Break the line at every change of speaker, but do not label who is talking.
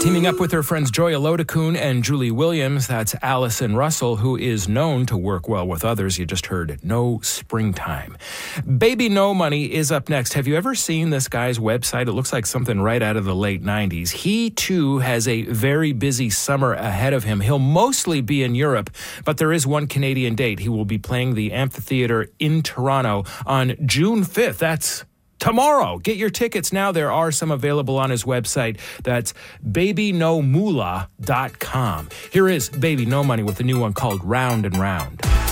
Teaming up with her friends Joy Alodakun and Julie Williams, that's Allison Russell, who is known to work well with others. You just heard No Springtime. Baby No Money is up next. Have you ever seen this guy's website? It looks like something right out of the late 90s. He, too, has a very busy summer ahead of him. He'll mostly be in Europe, but there is one Canadian date. He will be playing the Amphitheatre in Toronto on June 5th. That's tomorrow. Get your tickets now. There are some available on his website. That's babynomoolah.com. Here is Baby No Money with a new one called Round and Round.